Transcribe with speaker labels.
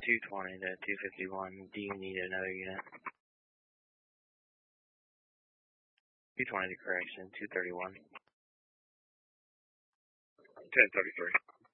Speaker 1: 220 to 251. Do you need another unit? 220 to correction, 231.
Speaker 2: 1033.